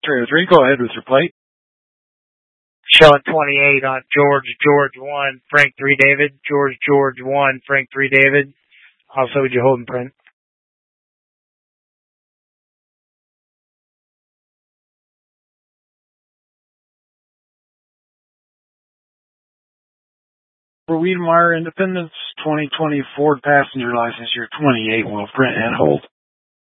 Trailer 3, go ahead with your plate. Showing 28 on George 1, Frank 3 David. George 1, Frank 3 David. Also, would you hold and print? For Wiedemeyer Independence 2020 Ford passenger license, your 28 will print and hold.